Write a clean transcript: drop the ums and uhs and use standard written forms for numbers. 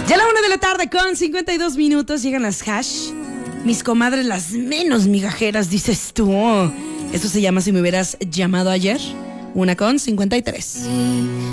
Ya a la 1 de la tarde con 52 minutos llegan las hash. Mis comadres las menos migajeras, dices tú. Esto se llama Si me hubieras llamado ayer. 1:53.